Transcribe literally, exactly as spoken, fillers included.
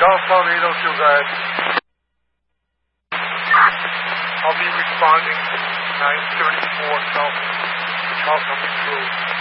Southbound eight oh two, go ahead. I'll be responding nine thirty-four South. Call coming through.